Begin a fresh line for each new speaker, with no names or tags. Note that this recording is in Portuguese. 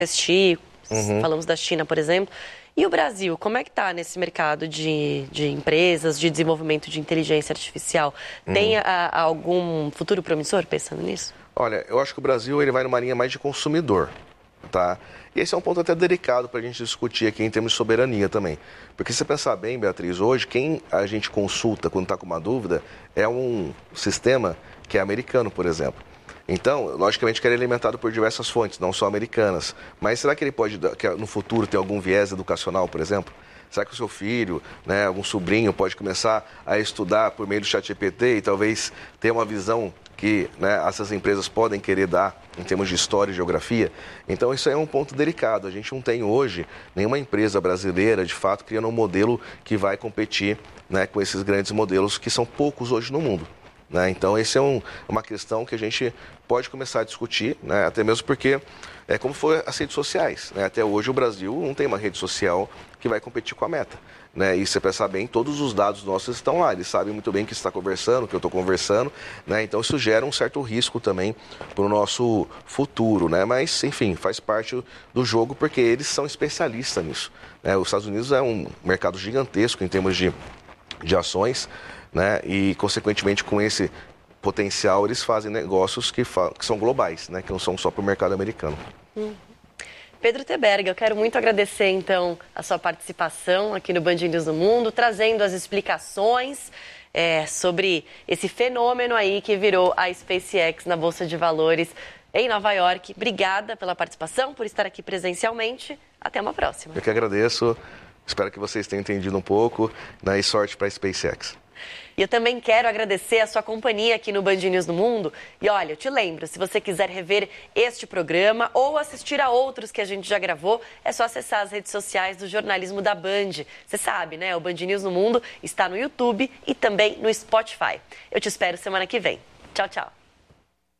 investir, falamos da China, por exemplo. E o Brasil, como é que está nesse mercado de empresas, de desenvolvimento de inteligência artificial? Tem algum futuro promissor pensando nisso?
Olha, eu acho que o Brasil ele vai numa linha mais de consumidor, tá? E esse é um ponto até delicado para a gente discutir aqui em termos de soberania também. Porque se você pensar bem, Beatriz, hoje quem a gente consulta quando está com uma dúvida é um sistema que é americano, por exemplo. Então, logicamente que ele é alimentado por diversas fontes, não só americanas. Mas será que ele pode, no futuro, ter algum viés educacional, por exemplo? Será que o seu filho, né, algum sobrinho pode começar a estudar por meio do ChatGPT e talvez ter uma visão que, né, essas empresas podem querer dar em termos de história e geografia? Então, isso é um ponto delicado. A gente não tem hoje nenhuma empresa brasileira, de fato, criando um modelo que vai competir, né, com esses grandes modelos que são poucos hoje no mundo. Né? Então, essa é uma questão que a gente pode começar a discutir, né? Até mesmo porque, como foi as redes sociais. Né? Até hoje o Brasil não tem uma rede social que vai competir com a Meta. Né? E se você pensar bem, todos os dados nossos estão lá. Eles sabem muito bem que você está conversando, que eu estou conversando. Né? Então, isso gera um certo risco também para o nosso futuro. Né? Mas, enfim, faz parte do jogo porque eles são especialistas nisso. Né? Os Estados Unidos é um mercado gigantesco em termos de ações. Né? E, consequentemente, com esse potencial, eles fazem negócios que são globais, né? Que não são só para o mercado americano.
Pedro Teberga, eu quero muito agradecer, então, a sua participação aqui no Band News no Mundo, trazendo as explicações sobre esse fenômeno aí que virou a SpaceX na Bolsa de Valores em Nova York. Obrigada pela participação, por estar aqui presencialmente. Até uma próxima.
Eu que agradeço. Espero que vocês tenham entendido um pouco, né? E sorte para a SpaceX.
E eu também quero agradecer a sua companhia aqui no Band News no Mundo. E olha, eu te lembro, se você quiser rever este programa ou assistir a outros que a gente já gravou, é só acessar as redes sociais do jornalismo da Band. Você sabe, né? O Band News no Mundo está no YouTube e também no Spotify. Eu te espero semana que vem. Tchau, tchau.